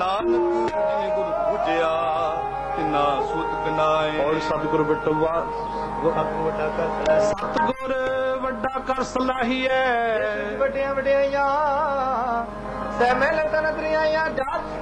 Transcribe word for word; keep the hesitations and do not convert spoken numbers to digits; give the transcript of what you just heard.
ਨਾਨਕ ਜਿਨੇ ਗੁਰੂ ਪੂਜਿਆ ਤਿਨਾ ਸੁਤ ਕਨਾਏ। ਔਰ ਸਤਿਗੁਰ ਬਿਟਵਾ ਵੱਡਾ ਕਰ ਸਤਿਗੁਰ ਵੱਡਾ ਕਰ ਸਲਾਹੀਐ ਵੱਡੀਆਂ ਵਡਿਆਈਆਂ ਸਹਿ ਮਹਿਲ ਤਨ ਦਰਿਆਈਆਂ ਜਾਤ